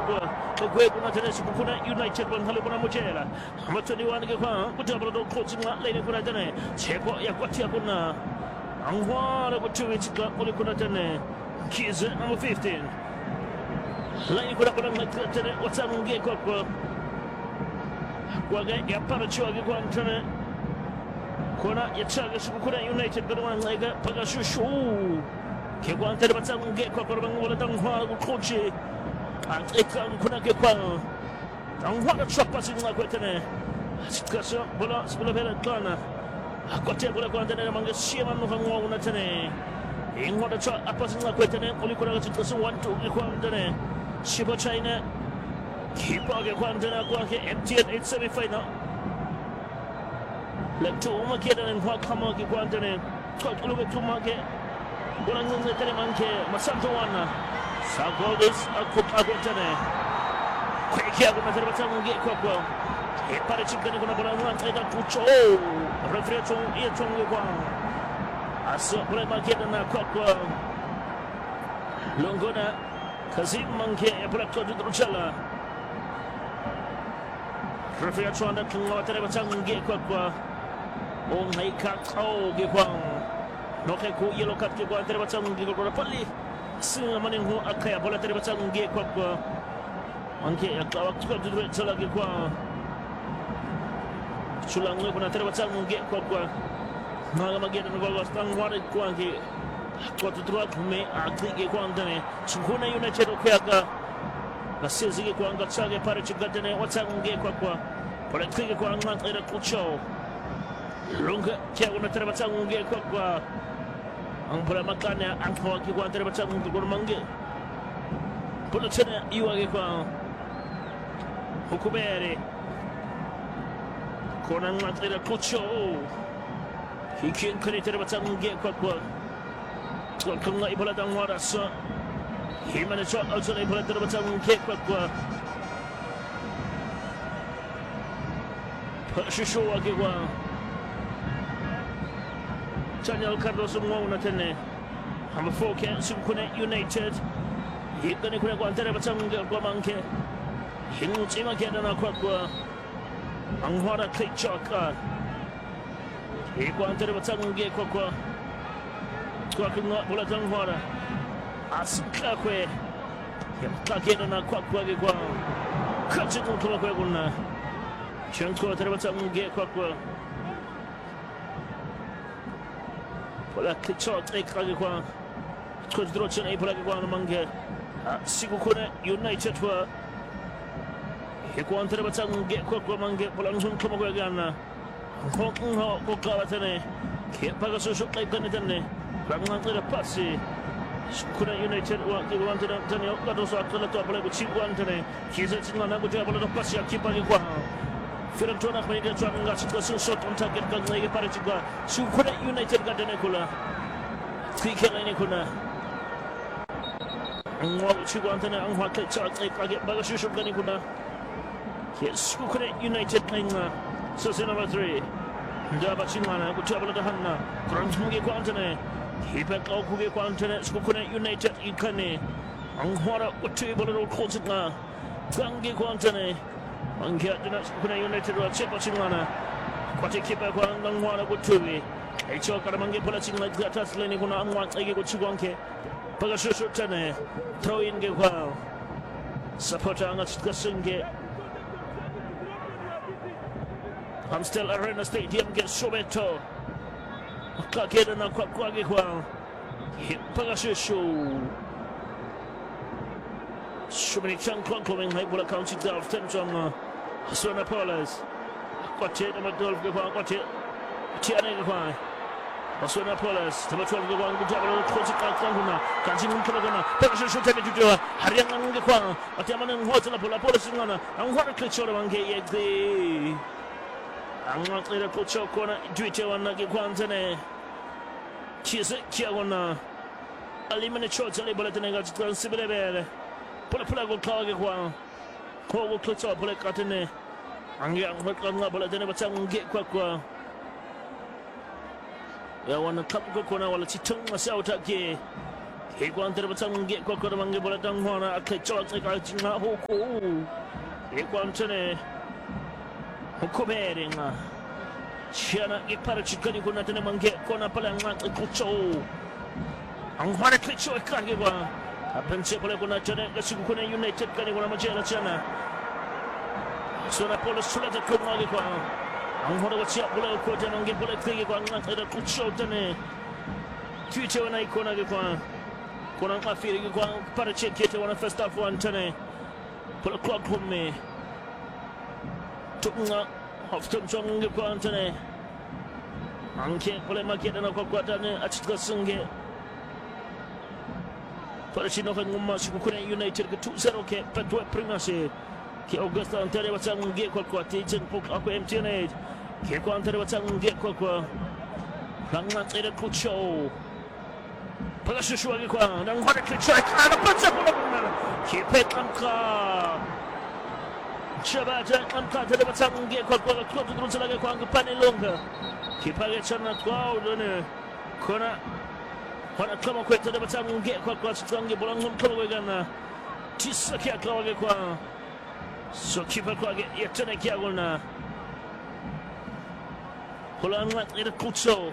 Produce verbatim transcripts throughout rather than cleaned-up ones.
kwa kwa kuna tena siku kuna United ban halo kuna mojela amatoni wange kwa kujabala do coaching la lene kuna tena cheko ya kwatia kuna angwara kutuwe chika kule kuna tena Kiza number fifteen lane kuna kuna tena watamunge kwa kwa kwa ya para choge kwa tena kuna ya chaga siku kuna United kwa ngaiga paga shushu ke kwa tena watamunge kwa kwa bangola tangwa kukoche eka kuna ke kwa angwara chapa singa kwa tena sikasa bola sikula bela kana akote kule kwa tena mange shema no kangwa una tena ingwara cha apa singa kwa tena kuliko na sikasa wantu kwa tena shiba China kipa ke kwa tena kwa ke M T N semi final la tu ma ke tena kwa kama ke kwa tena kwa kulo tu ma ke kuna ngene tena manke masanto wana Sagolis akupa kwa tena kwa kia kuna tena batangu kwa kwa pale chikani kuna bwana mwana enda kucho referee tu ile tonge kwa aso bwana makeda na kwa kwa Longona Kazim manke ya bwana kwa Drochala referee tu anda kwa tena batangu kwa kwa on haika au kwa noke ku yellow card kwa tena batangu kwa pale singa maningo akaya bola tena batangu kwa kwa manke ya kwa kwa Drochala kwa Chulangwe kuna tena batangu kwa kwa Naga magenda na gogo stang wale kwa ngi kwa tutrua kume akige kwa ndane Chukuna United okyaga na sezi kwa anga tsage pare chigatene watangu kwa kwa pole kige kwa anga ira kucho Lunga kia kuna tena batangu kwa kwa Angpula makanya angkawa ki kwa tena batangu kwa mange Pula tena iwage kwa Hukubere Kona anga kucho Hikin kani tera batangu kwa kwa kwa kunga ibola dangwara sa himane cho alzona ibola tera batangu kwa kwa pashisho wake kwa Daniel Carlos Mwana tene hama foke kuna United hikani kuna kwa tera batangu kwa manke hinutima kenda na kwa kwa angwara klichoka Iko antere batangu kwa kwa kwa kuna bola tangwara asikakwe yakakenda na kwa kwa kwa kachi kutoka kwa kuna chanko antere batangu kwa kwa bola kichot ekage kwa kwa drochana ipola kwa mange siku kuna United wa iko antere batangu kwa kwa mange bola nzun kama kwa gana Hong Ho Okawa tene Kepaga so shot like tene Rangan tene pasi Kuna United wa kiwan tene tene Okato so akala to apala kuchikwan tene Kiza tina na kuja apala to pasi akipa ni kwa Firan tona kwa nige twa nga chikwa so shot on target kwa nige pare chikwa Kuna United ka tene kula Tike na ni kuna Ngwa chikwa tene angwa kai chak like age baga so shot gani kuna Yes kuna United kainga So number three, Ndaba Chingana, Kuchabala Hanna, Transmugi Quantane, Hipek Okugi Quantane, Skukuna United Ikane, Anghara, Utable Kosina, Gangi Quantane, Angia Skukuna United, Chepa Chingana, Quatikipa Quangwana Gutubi, a Chokaramangi Polasin like that, Lenikuna, and one Agi Guchuanke, Pagashu Tane, throw in Gawal, Sapotanga Skasinge. Amstel Arena Stadium gets Sobeto. Kakeda na kwa kwa kwa. Pagashu. Shumini Chang coming like bola county down Temjong. Sona Polas. Kwache na Madolf kwa kwache. Tiane kwa. Sona Polas. Tamatol kwa ngujabalo kwache kakanguna. Kanji mkona. Pagashu tena jujua. Harianga nge kwa. Atiamana nghoza na bola Polas ngana. Angwara klichora wange yegde. Angwara kucho kona duite wanage kwanzane Kize kia wana Alimene chota le bola tenega chikwa nsibile bele Pula pula go kage kwa Kwa go klito pula katene Angi angwara nga bola tenega change kwa kwa Ya wana kapu kona wala chitunga sauta ke Iguan terbatang kwa kwa mange bola tangwana akechwa tseka jinga huku. Iguan tene Mukubere nga Chiana ipara chikani kuna tene mange kona pala nga kucho Angwana kucho ikage kwa Apense pala kuna tene kasiku kuna United kani kuna majela chana Sona polo sulata kuma kwa Angwana wachia pula kwa tene nge pula kage kwa nga tene kucho tene Tuiche wana ikona kwa Kuna ngafiri kwa para chekete wana first half one tene Pula kwa kume Tuknga Hoftum chonge kwa antene Anke pole makeda na kwa kwa tane Achitka sunge Pala chino kwa nguma Shukukune United ke two zero ke Petwe primase Ke Augusta antene watange kwa kwa Tijen puk ako M T N eight Ke kwa antene watange kwa kwa Langa tere kucho Pala shushuwa ke kwa Nangwada kucho Kana patsa pula kuna Ke petanka Shabata amkata de batange kwa kwa kwa tudrunzala kwa ngapane longa kipage chana kwa udone kona kona kama kweta de batange kwa kwa tsange bolango mkono wegana tisa kia kwa kwa so kipa kwa yetene kia gona kolanga ida kutso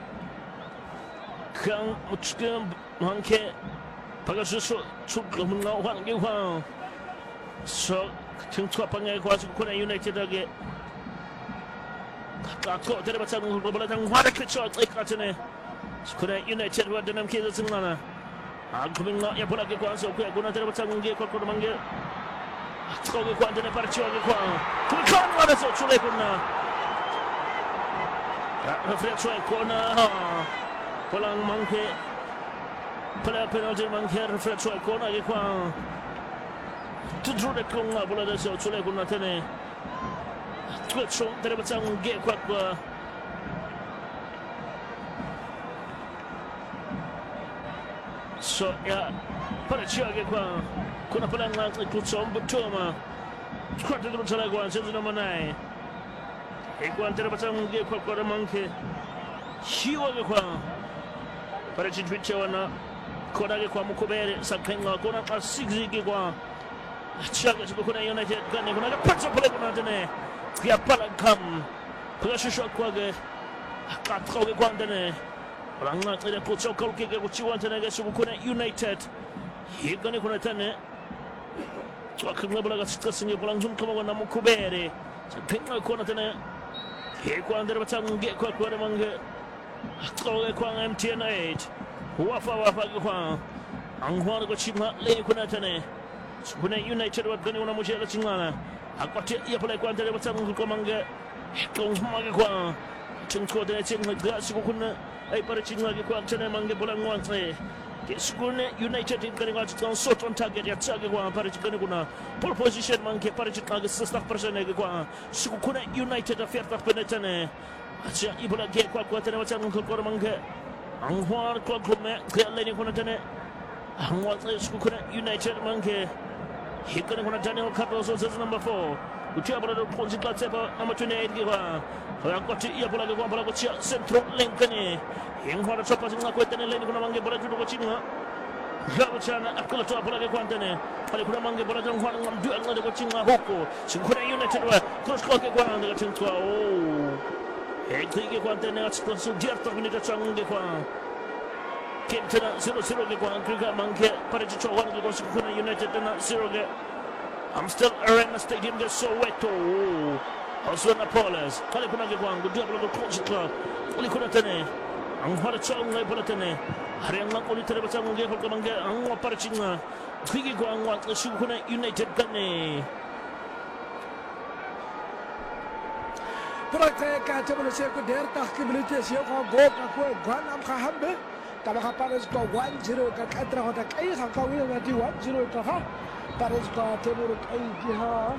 kan mutskam hanke pagaso chuk munga wange wa so Tingtua pangai kuasa kuna United lagi. Kakak dari macam bola tang wada kecot ikatnya. Kuna United wada dalam kita sengana. Aku minta ya bola kuasa aku ya guna dari macam dia kau kau manggil. Kau kau kuasa dari parcio aku kuasa. Kukan wada so sulai kuna. Refresh sulai kuna. Polang mangke. Pada penalti mangke refresh sulai kuna aku kuasa. Tudru de konga bola da so chule kuna tene twetso tere batang ge kwa kwa so ya para chiage kwa kuna pala nga kutso mbutoma kwa tudru chala kwa senzo no manai e kwa tere batang ge kwa kwa manke hiwa ge kwa para chitwiche wana kona ge kwa Mukubere sakenga kona kwa sixi ge kwa Chiaga kuna United gani kuna patsa pole kuna tene ya pala kam kuna shusho kwa ge akatro ge kwa tene ranga tene kutso kalke ge kuchiwa tene ge kuna United higani kuna tene kwa kuna bala gaska singe bala zum kama wana Mukubere sapinga kuna tene he kwa ndere batange kwa kwa mange akatro ge kwa M T N eight wafa wafa kwa angwa ko chima le kuna tene Kuna United wadgani wana mujela chingana akwati ya pala kwa ndere batangu kwa manga kongmaga kwa chingko de chingma gasi kuna ay para chingma kwa tene manga bola ngwantre kesukune United ingani kwa chikon shot on target ya tsaga kwa para chingani kuna pole position manga para chingma sista persone kwa sukuna United afierta penetane acha ibola ge kwa kwa tene batangu kwa manga angwar kwa kuma kwa leni kuna tene angwar sukuna United manga Hikani kuna Daniel Carlos says number four. Utia bola ponzi katsepa number twenty-eight kwa. Rakoti ia bola kwa bola kocha centro lenkani. Ingwara chopa zinga kwa tene leni kuna mange bola judo kwa chinga. Gabo chana akula toa bola kwa tene. Pale kuna mange bola jangwa ngamdu ngade kwa chinga huko. Sikuna United wa cross kwa kwa ngade chinga. Oh. Hekige kwa tene atsikon su dierto minute change kwa. Kentena zero zero ke kwa Angriga Manke para jicho wana ke kwa Sikuna United na zero ke Amstel Arena Stadium ke Soweto Oswana Polas kale kuna ke kwa Ngudia Bula ke Konsitla kale kuna tene Angwara Chong ngai pala tene hari ang ngakuli tere basa ngai kwa Manke angwa para chinga Kwigi kwa angwa ke Sikuna United kane Prote ka tebele se ko der tak ke bilite se ko go ka ko gwan am kha hambe Tabaka Paris ko one zero ka katra hota kai kha ka wina na di one zero ka ha Paris ko tebele kai di ha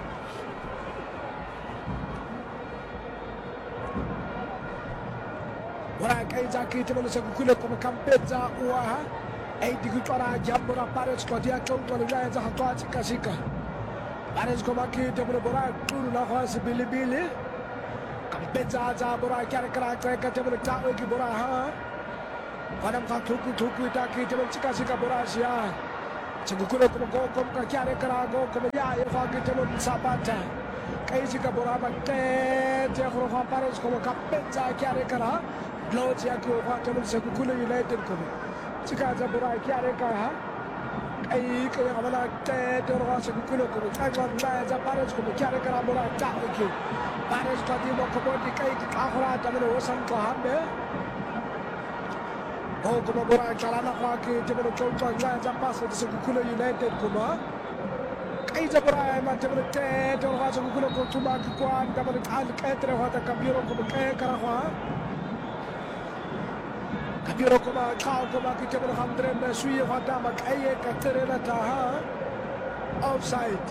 Wala kai za ki tebele se ko kule ko kampeza wa ha ai di ku para jambora Paris ko dia ko ko ya za ha to kasika Paris ko ma ki tebele bora turu na khas bilibili kampeza za bora kar kara ka tebele ta ki bora ha Wanam ka tuku tuku taki tebel cika cika borasia. Segukule kuma go kom ka kiare kara go kuma ya ya fa ki tebel sabata. Kai cika borama te te khro fa pares kuma kappenza kiare kara. Blood ya ko fa tebel segukule United kuma. Cika za borai kiare kara. Ai kai kamala te te ro segukule kuma. Kai ma za pares kuma kiare kara borai ta ki. Pares ka di mo ko di kai ki akhra tebel osan ko hambe. Oh, kuma borai kalana kwa ki tebel chonpa la za passe de Segukule United kuma. Kai za borai ma tebel te te ro Segukule ko tuma ki kwa tebel al ketre wa ta kabiro kuma ke kara kwa. Kabiro kuma ka kuma ki tebel hamdre me suye wa ta ma kai ka tere na ta ha. Offside.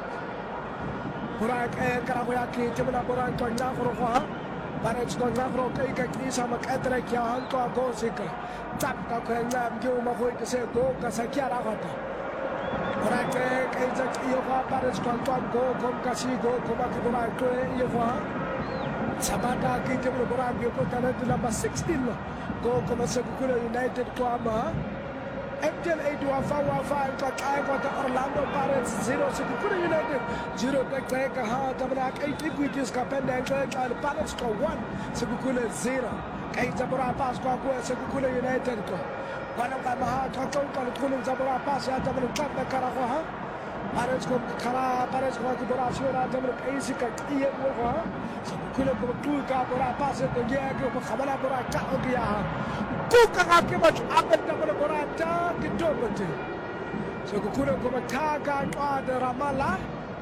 Borai ke kara wa ki tebel borai ko na ro kwa. Pares ko na ro kai ka ki sama ketre kya han ko go sika. Tap ka kwen na mgiu ma hoi ke se go ka sa kia ra hata. Ora ke ke za iyo fa pares ko to go kom ka si go ko ma ki bora ko iyo fa. Sabata ki te mo bora bi ko tana de number sixteen go ko ma Segukule United ko ama. M T L eight wa fa wa fa ka kai ko ta Orlando Pirates zero Segukule United zero tek tek ha ta bra kai equities ka pende ka Pirates ko one Segukule zero. Kay Zabura pass ko ko Segukule United ko. Wala ka maha ka ko ka ko Zabura pass ya tabel ka kara ko ha. Pares ko kara pares ko ki bora shura tabel kai si ka iye ko ha. Segukule ko tu ka bora pass ko ye ko khabala bora ka o ya. Ku ka ka ke ma abel tabel bora ta ki to bote. Segukule ko ta ka ka de Ramala.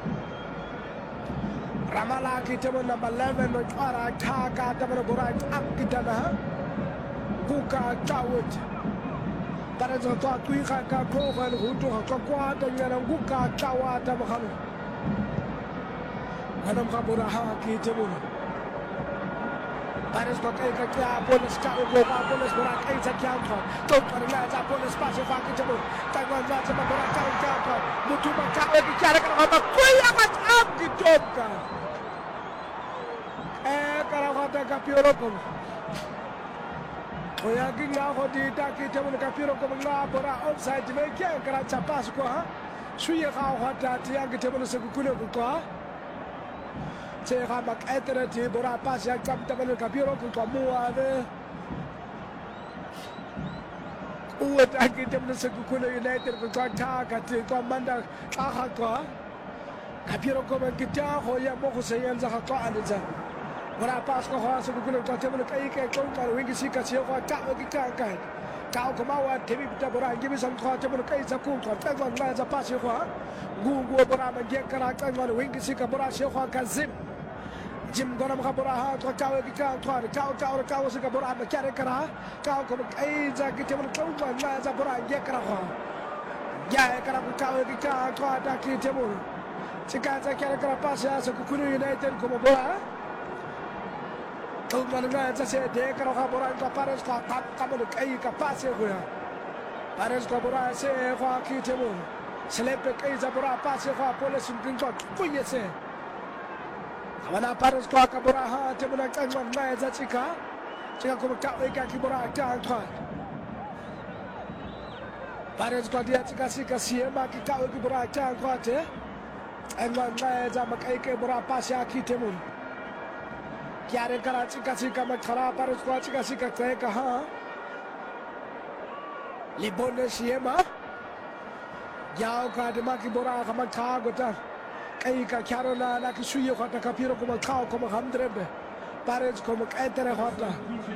Ramala ki tebel number eleven no ara ta ka tabel bora up ki dana kuka tawut para zo to tu ka ka ko ga hu to ka kwa ta ngana kuka tawa ta ba khalu kanam ka bora ha ki tebel para zo ka ka ka polis ka go ba polis bora kai za kya to to para la za polis pa se fa ki tebel ta ga za ta bora ka ka ka mutu ba ka ki ka ka ba ko ya ka up ki to ka eh karawata kapioro ko oya ginga ho di ta ki tebel kapioro ko la bora offside me ke kara chapas ko ha suye ga ho ta ti ya ki tebel Segukule ko ko che ga mak etere ti bora pas ya kam tebel kapioro ko ko mu ave o ta ki tebel Segukule United ko ta ka ti ko manda ka ha ko kapioro ko ki ta ho ya mo ko se yan za ka ko aniza Bora pas ko ha Segukule ko tebel kai ke ko ka wingi sika si ko ka o ki ka ka ka ko ma wa tebi ta bora ngi bi sam ko tebel kai sa ku ko ta ko ma za pas ko gu gu bora ma ge kara ka ko wingi sika bora si ko ka zim jim gona ma bora ha ko ka o ki ka ko ka ka ka o sika bora ma kare kara ka ko kai za ki tebel ko ma za bora ge kara ko ya kara ko ka o ki ka ko ta ki tebel sika za kare kara pas ya Segukule United ko bora Kau mana za se de karo ka bora ka Pares ka ka ka mo kai ka pase ko ya Pares ka bora se ko ki temo slepe kai za bora pase ko polis kin ko ko ye se Kamana Pares ka ka bora ha temo na ka na za chika chika ko ka e ka ki bora ka ka Pares ka dia chika sika sie ma ki ka ki bora ka ka te engwa na za ma kai ke bora pase ki temo Kiare Karachi kasi ka magkara para sa Karachi kasi ka kaya ka ha Libon na siyema Yao ka di makibora ka magkagota Kaya ka kiaro na nakisuyo ka nakapiro ko magkao ko maghamdrebe Para sa ko mag-entere ko ta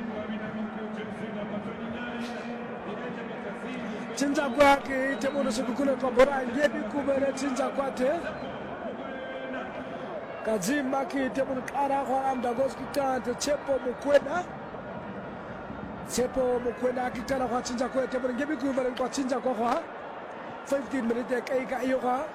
Chinza kwa ki temo na Segukule ko bora Yebi kubere chinza kwa te Kazima ki tebul kara ko am da goski tante Chepo Mokoena Chepo Mokoena ki tara ko chinja ko tebul ngebi ku balen ko chinja ko ha fifteen minutes kai ka iyo ha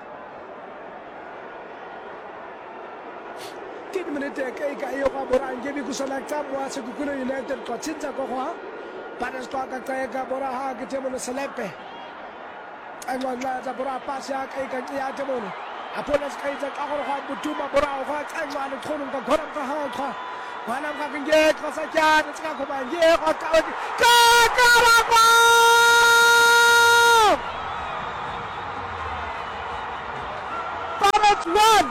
ten minutes kai ka iyo ka bora ngebi ku selekta mo Segukule United ko chinja ko ha panas ko ka kai ka bora ha ki tebul selepe ai wala za bora pasya kai ka ya tebul Apolas kai za ka ho ha butuma bora ho ka ngwa no khonu ka ghoram ka ha ka Wala mkakingeko sa kyana tsika kumangeko kaudi kakarako Pirates one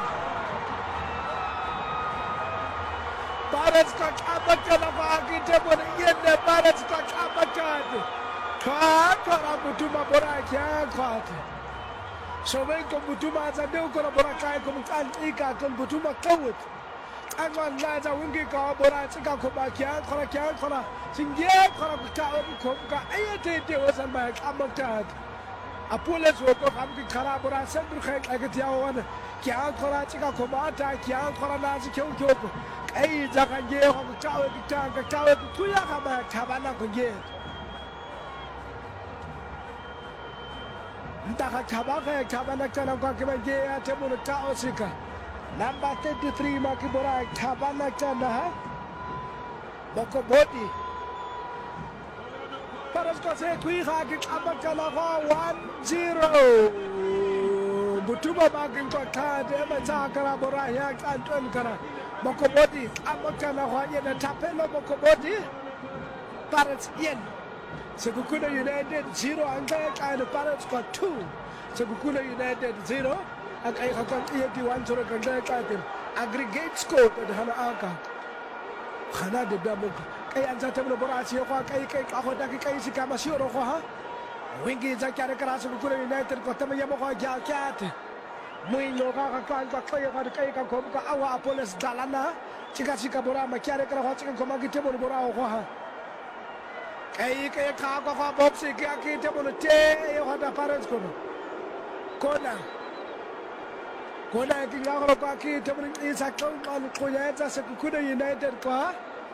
Pirates kakabakana fakite bona yende Pirates kakabakana kakara mutuma bora kyakwate Sobenko mutuma za deu kona bora kai kumkantika kon mutuma kawut Angwan laza wingi ka bora tsika kuma kya kora kya kora singe kora ka ko ka ayete te wasan ba amakat apule so ko ham ki khara bora sendur khay agatiya wana kya kora tsika kuma ta kya kora na ji kyo kyo ko ai jaka ge ko ka ki ta ka ka ku ya ka ba thabana ko ge ndaka thabaka thabana kana ko ke ba ge ate mo ta osika Number thirty-three Makibora Tabana Chanda Bokoboti Paraskose Kuiha Abakana one zero Butuma Bakin Kota Demataka Bora Yak Anton Kara Bokoboti Abakana Hoya Tapelo Bokoboti Parrots Yen Sekukuna United zero and the Parrots got two Sekukuna United zero Ang ay kakang eighty-one sura kanda katin aggregate score at hana aka khana de damok kay ang sa tamo borasi ko kay kay ako daki kay si kamasiro ko ha wingi za kare karaso ko United ko tamo yamo ko jakat muy no ka ka ka kay ka kay ka ko ka awa apoles dalana chika chika bora ma kare kara ho chika ko magite mo bora ko ha kay kay ka ko ko boxi ki akite mo te yo hada Parrots ko kona Kona kingakolo kwa ki temuni isa kong kuyeta se kukuna United kwa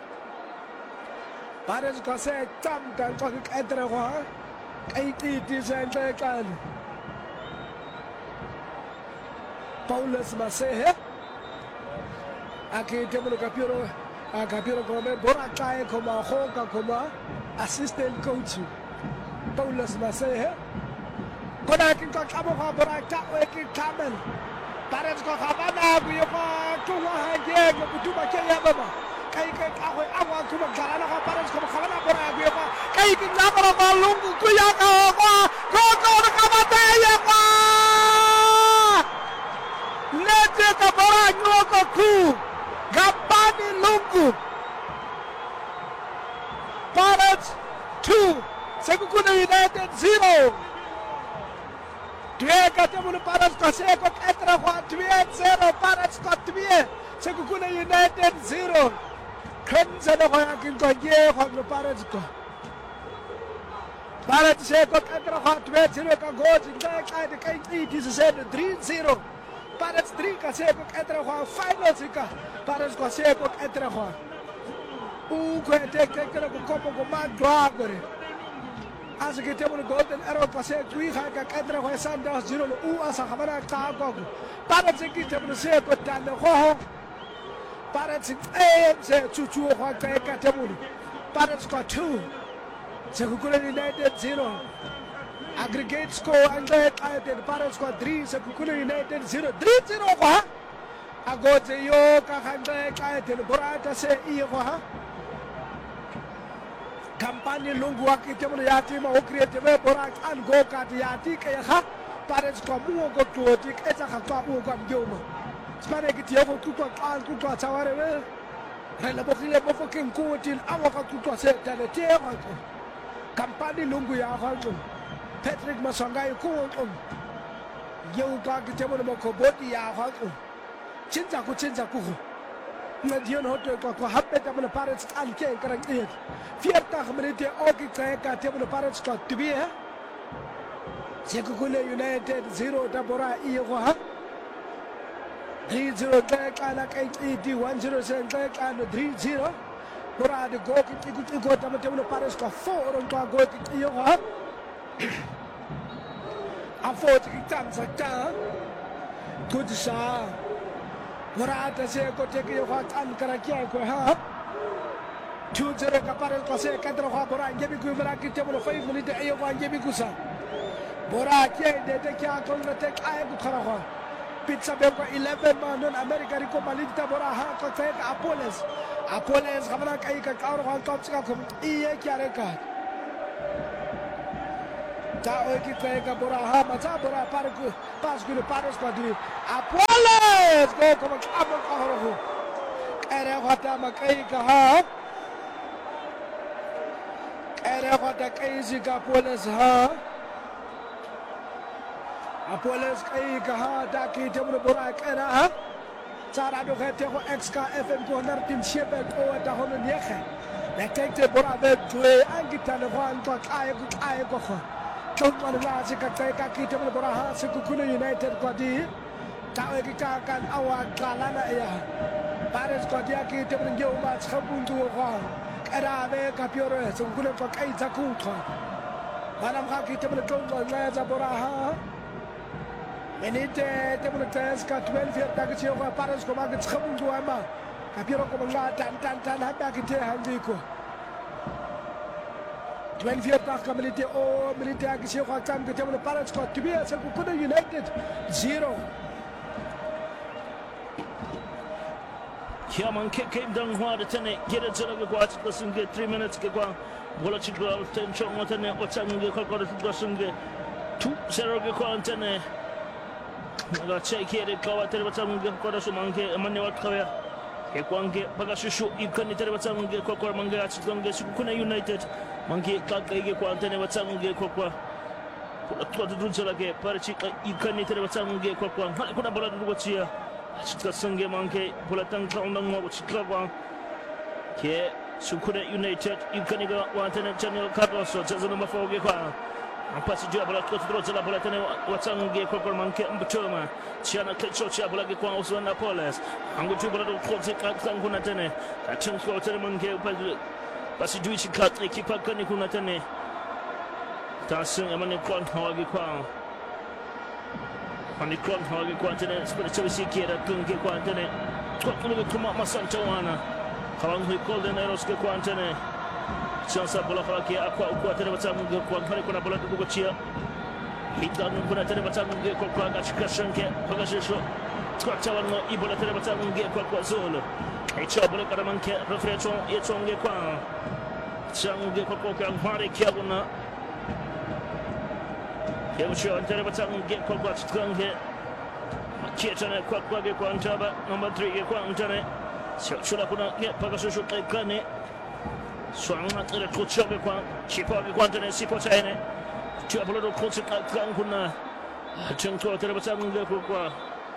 Parrots kwa se tam kan kwa kikaitre kwa kaiti ti se ente kan Paulus Masehe Aki temuni kapiro Kapiro kome bora kae koma hoka koma assistant coach Paulus Masehe Kona kingakolo kamo kwa bora kawe ki kamen Parrots ko kabana buyo ko tuwa hange ko butuma ke ya baba kai kai ako awa kuma galana ko Parrots ko kabana bora buyo ko kai ki na ko ko lungu ku ya ko ko ko ko ka mata ya ko lete ka bora nyo ko ku gapani lungu Parrots two Sekukuna United zero Due katemunu Parrots ko seko etra kwa due zero Parrots ko due Sekukuna United zero Kenze no ko yakin ko ye ko no Parrots ko Parrots seko etra kwa due zero ka goji ngai kai de kai ti se se three zero Parrots three ka seko etra kwa final sika Parrots ko seko etra kwa U ko te ke ke ko ko ko ma dragore As we get the golden arrow, pass it, we have a cadre where Sanders zero, who as a Havana Tago. Parrots get to say, but down the home. Parrots say to two of what they got. Parrots got two. Sekukuna United zero. Aggregate score and that I did Parrots got three. Sekukuna United zero. Three zero. I got the yoke and I did Borata say, Eva. Kampanye lungu wakite mo yati ma okriete me borak an go kat yati ke ha Parrots ko mu go tuoti ke sa ka pa mu ko mjoma spare ki tiyo ko tutwa an tutwa taware we rela bo khile bo fokin ko til awa ka tutwa se tele te ko kampanye lungu ya ha ko Patrick Maswangai ko ko yeu ka ki temo mo ko boti ya ha ko chinza ko chinza ko na dion hoto ko ko habbe ta mo Parrots an ke karang e forty minute oki kaya ka temo no Parrots ko tibi ha Sekukuna United zero tabora iyo ko ha three zero kaya ka na kay eighty one zero seven kaya ka no three zero bora de go ki ku ku ta mo temo no Parrots ko four on ko go ki iyo ko ha a four ki tam sa ta good sa bora ta se ko te ki ko an kara kya ko ha two zero ka Parrots ko se kadro ha bora ngebi ku bora ki temo no five minute ayo ko ngebi ku sa bora ke de te kya ko na te ay ku khara ha pizza bengwa eleven manon America riko malinta bora ha ka tseka Apoles Apoles gamana kai ka kaoro ha ka tsika khum iye kyare ka ta o ki tseka bora ha ma ta bora par ku pas ku paros ka di Apoles go ko ma abo ka horo ho ere hota ma kai ka ha ere hota kai si ka Apoles ha Apoles kai ka ha ta ki te mo bora ka na ha Sara do khete ko X K F M ko nar tim shebe ko ta hono niekhe la tekte bora be tue angita le wan ko kai ko kai ko ko to mo la se ka kai ka ki te mo bora ha se ku ku United ko di ta e ki ka kan awa kala na ya Pares ko dia ki te mo ngi ma tshabundu ko era be ka pioro se ku ko kai ta ku ko manam ka ki te mo to mo la za bora ha Menite te mo tes ka twelve year ta ke ko Pares ko ma ke tshabundu ama ka pioro ko ma tan tan tan ha ba ki te handi ko twelve year ta ka milite o milite ke se ko tam ke te mo Pares ko tibia se ku ko United zero Kiaman kick came down hard at ten, get it to the watch, doesn't get three minutes to go. Volachiko, ten shot, what an what's an doesn't get two zero quarantine. I got check here, the cover, tell what's on the Kodasu Manke, a money what career. Ekwange, Pagashu, you can tell what's on the Kokor Manga, Sukuna United, Monkey, Kaka, quarantine, what's on the Kokwa. Put the Druza again, Parachika, you can tell what's on the Kokwa, Hakuna what's here. Sunge Monkey, Pulatan Clown, which Club here, Sukuna United, you can go one ten General Carlos, so just number four. And pass the job like Rosa Bolatane, what's on the Cocker Monkey and Batoma, Chiana Ketchocha, Blagakwan, also Napoles. I'm going to go to Cotic at Sangunatane, at Chanswater Monkey, Pasiduichi Cat, Ekipa Canikunatane, Tassing Amani Kwan, Hawagi on the club, how you quantity, spiritual secret, Kunki Quantene, Quantity come up Masantoana, how long we call the Neroska Quantene, Chansa Bolafaki, Aqua, Quater, Quantana Bola Guchia, he doesn't put a television, get Quack, Pagasho, Squachawan, Ebola television, get Quackazolo, a chop like a monkey, reflection, it's on the Quan, Chang get Quack and Harry Kiabuna. Here we show Telebatang get Quack Skunke, Kitchen, Quack Quantaba, number three, Quantane, should I put out get Pagasho like Gunny, Swang at the Kuchabi, Chipabi Quantane, Sipotane, Chiapolo Kuchik at Gankuna, Chinko Telebatang get Quack.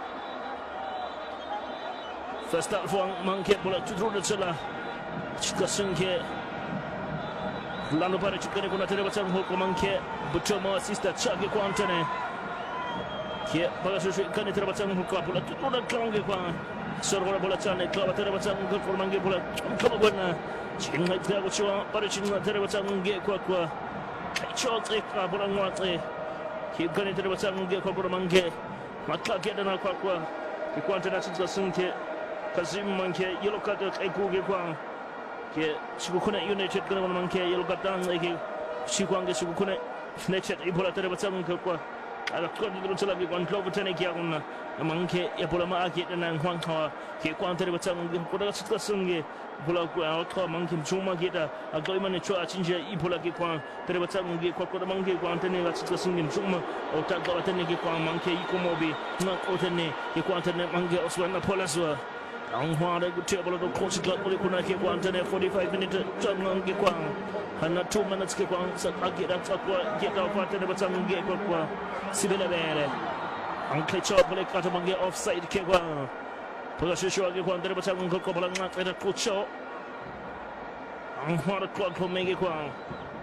First up for Monkey Bullet to through the cellar, Chikasunke. Lando pare chicken con la television hoko manche Buchomo assista Chagi Quantane che Pagasu kan television hoko pula tutto clange qua sorgola bola chane clava television hoko manche pula come buona chinga trago chwa pare chinga television ge qua qua chot e qua bola ngotre che kan television ge qua manche matla ge dana qua qua che Quantane sinza sunke Kazim manche yellow card e ku ge qua che Sukuna United con un manche yellow card like Sikuange Sukuna United ibola television qua alla corda dello cello con Clover Teneki una manche e pola marche na Hwangha che quante television con la situazione pola qua manche chuma geta a goimane chua chinja ibola che qua television che qua con manche quante ne la situazione chuma o ta Clover Teneki qua manche i komobi na otene che quante ne manche oswana pola sua ang hware ku table do coach club ko kuna ke Quantane forty-five minutes tangang ke kwang hana two minutes ke kwang sa agira takwa get out Quantane batang ge ko kwa sibele bere ang ke chop le kata mangi offside ke kwang pola shisho ke Quantane batang ko ko bala ngat eta coach ang hware club ko mege kwang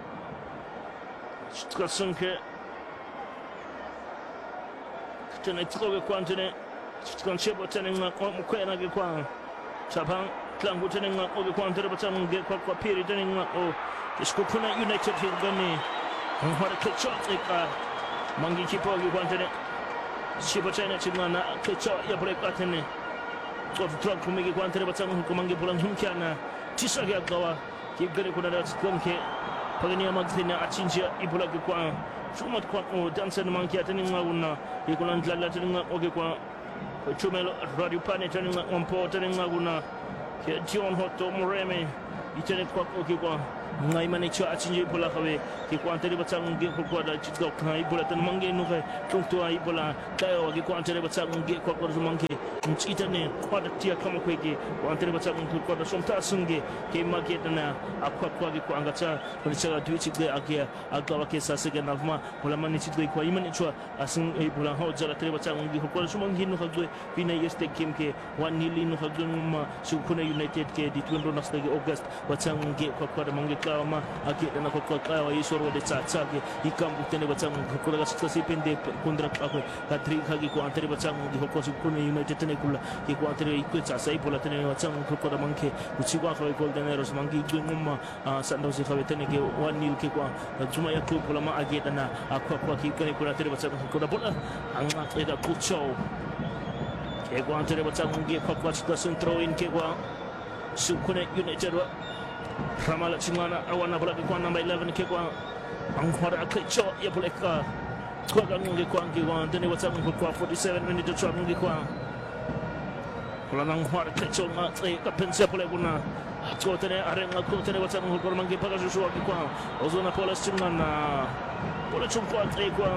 skasunke tene tro ke Quantane Conchebo telling a Quena Gquan, Chapan, Clango telling a Quantana Batam, get Quack period, telling oh, the Skopuna United Hilgani, and what a click shot like a Mangi Chipo, you wanted it. Shibotana Chimana, click shot, your break button. Of the truck to make it Quantana Batam, Kumangi Pulan Humkana, Tisaga Gawa, keep getting Kunadas Kunke, Pagania Magdina, Achinja, Ibola Gquan, Sumat Quack, Dancer Monkey attending Mauna, you couldn't let Latin Ogekwan. Chumelo Radio Pane tani ngompo tani ngaguna ke John Hoto Moreme itene kwa kwa ngai mane cha achinje bola kawe ke kwa antene batang nge kwa da chitga kai bola tan mange no kai tungto ai bola kayo ke kwa antene batang nge kwa kwa zumange mchitane kwa da tia kama kweke kwa antene batang nge kwa da somta sunge ke make dana akwa kwa ke kwa angata kwa cha tuichi ge akia agawa ke sase ke navma bola mane chitga kwa imane chwa asin ai bola ho jara tene batang nge kwa da zumange no kagwe pina yeste kimke one nil no kagwe ma Sukuna United ke di twenty next August batang nge kwa kwa da mange kama ake dana kwa kwa kawa yisoro de tsatsa ke ikambu tene batang kwa da sasi pende kundra kwa katri khagi kwa antene batang nge kwa Sukuna United tene kula ke kwa antene ikwe tsasa ipola tene batang kwa da mange uchikwa kwa Golden Arrows mangi ngumma Sundowns khawe tene ke one nil ke kwa juma ya club bola ma age dana akwa kwa ki kane kula tene batang kwa da bola anga eda kucho ke kwa antene batang nge kwa kwa throw in ke kwa Sukuna United Ramala Chimana awana bola kwa number eleven ke kwa angwara klicho ya bola ka kwa ganunge kwa ngi wa ndene watsamu kwa forty-seven minutes to ngi kwa bola angwara klicho ma tse ka pensa bola kuna ko tene arenga ko tene watsamu kwa mangi paga joshua kwa ozona bola chimana bola chumpa tse kwa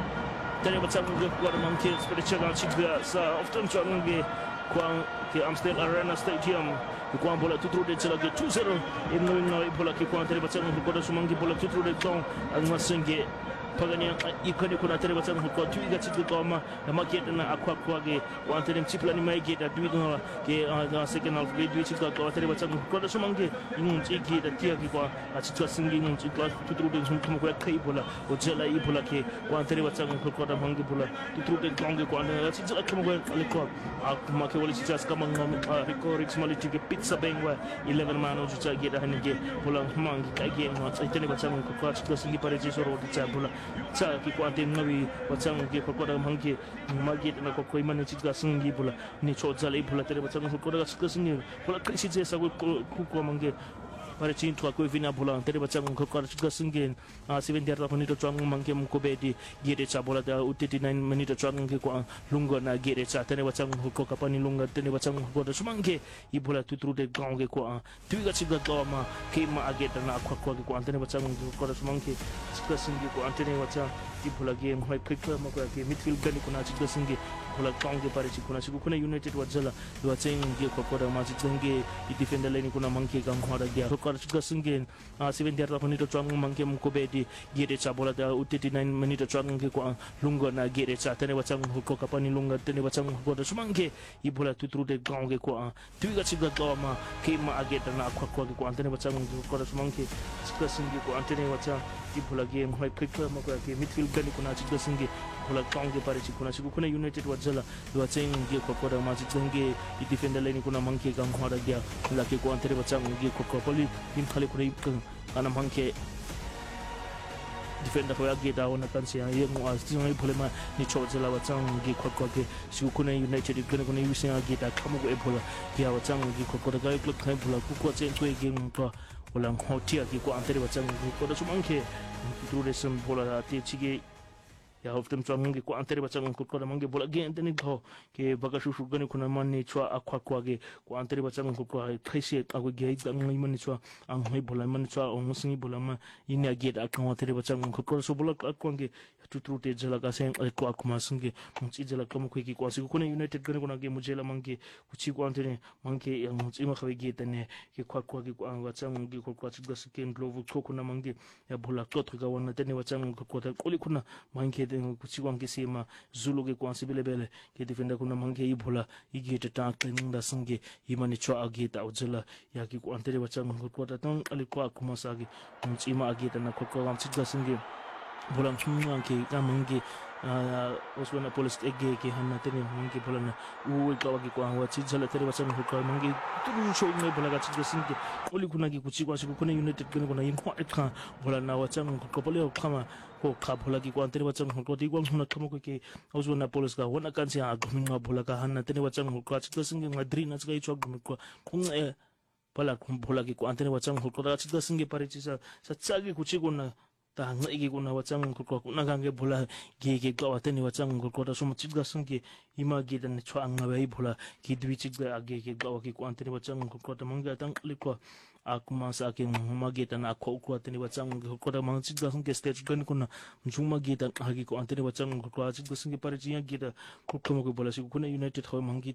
tene watsamu kwa mangi spiritual chigga sa often chonge kwa ke Amstel Arena Stadium kwa bola tutrude tsela ke two zero in no no bola ke kwa tele batang ko da sumangi bola tutrude ko angasenge pagani ikani kuna tele batang ko tuiga tsikko kama maket na akwa kwa ge kwa tele mtsipla ni mai ge da duiga ke second half ge duiga tsikko kwa tele batang ko da sumangi ingun tsiki da tia ke kwa atsikwa singi ingun tsikwa tutrude sumkuma kwa kai bola ojela i bola ke kwa tele batang ko da mangi bola tutrude konge kwa na tsikwa kama kwa le kwa akuma ke wali tsas kama ngam Rico Rix maliti ke pizza bengwa eleven mano juta ge da hanige bola mangi ka ge no tsaitene batang ko kwa tsikwa singi pare jisoro tsa bola tsa ki kwa te ngawi batang ge ko kwa da mangi magi na ko ko imane tsikwa singi bola ni chodzala i bola tere batang ko da tsikwa singi bola krisi tsa ko ko mangi pare chintu ko vina bola tere batang ko kwa tsikwa singi seventy minutes twang mangi mkobedi ge tsa bola da thirty-nine minutes twang ge kwa lunga na ge tsa tere batang ko kapani lunga tere batang ko da sumange i bola tutrude gange kwa tuiga tsikwa kama ke ma ageta na kwa kwa kwa tere batang ko da sumange tsikwa singi ko antene wacha i bola ge mai krikla ma kwa ke midfield gani kuna tsikwa singi bola gange pare tsikuna Sukuna United wajala wacha nge kwa kwa da ma tsikenge i defender lane kuna manke gang hora dia ko tsikwa singi seventy minutes twang manke mkobedi ge tsa bola da thirty-nine minutes twang ge kwa lunga na ge tsa tere batang ko kapani lunga tere batang ko da sumange i bola tutrude gange kwa tuiga tsikwa kama ke ma ageta na kwa kwa kwa antene batang ko da sumange tsikwa singi ko antene wacha i bola ge mai krikla ma kwa ke midfield gani kuna tsikwa singi bola gange pare tsikuna Sukuna United wajala wacha nge kwa kwa da ma tsikenge i defender lane kuna manke gang hora dia la ke ko antene batang ge ko ko poli im khale kuna ikang ana manke defender ko yage da wona kansi ya yengu astinga iphole ni chodzela watsang ngi khokho ke Sukuna United ikene kuna yusi yage da khamu ko ephola ya watsang ngi khokho da ga club khai phola ku ko chen ko ge ngpa wala hotia ki ko antere watsang ngi ko da sumanke tutrude sem phola ati chige ya hoftem tsangi ko antere batang ko ko mangi bola ge antene ko ke baga shushu gani kuna manni chwa akwa kwa ge ko antere batang ko ko khaisi agwe ge ga ngai manni chwa ang mai bola manni chwa on singi bola ma ini age da kan antere batang ko ko so bola ko nge tutrute jala ka sen ko akuma singi mutsi jala kam ko ki ko si ko United gani kuna ge mujela mangi kuchi ko antere mangi yang mutsi ma khawe ge tane ke kwa kwa ge ko ang watang ge ko ko tsigga siken glovo ko kuna mangi ya bola ko to ga wana tane watang ko ko ko kuna mangi kuchikwa ngisima zulu ke kwa sibelebele ke defender kuna mangi i bola i gete ta klinda singe imani chwa agita ujela ya ki ko antere batang ko ko ta tang ali ko akuma sagi mchima agita na ko ko am chitga singe bola mchuma ke ka mangi oswana police ege ke hanna tene mangi bola na u ka wagi ko hawa chijala tere batang ko mangi turu show ngai bola ga chitga singe oli kuna ki kuchikwa siku kuna United kuna kuna imho ekha bola na watang ko pole kama ko khabola ki ko antere batang ko ti gwang huna khamo ko ke oswana police ka wona kansi a guminga bola ka hanna tene batang ko chitga singe ngadri na tsgai chwa gumi ko kunga pala bola ki ko antere batang ko ra chitga singe pare chisa sa tsagi kuchikona ta nga igi kuna wachang ko ko na gange bola ge ge ko ateni wachang ko ko so muchig ga sung ge ima ge dan chwa anga bai bola ki dwi chig ga ge ge ga ki ko anteni wachang ko ko ta manga tang liko akuma sa ke magi tan akho ko ateni wachang ko ta mang chig ga sung ge stage gan kuna mjuma ge tan ha gi ko anteni wachang ko ko chig ga sung ge pare ji ge da ko ko mo ko bola si kuna united ho mangi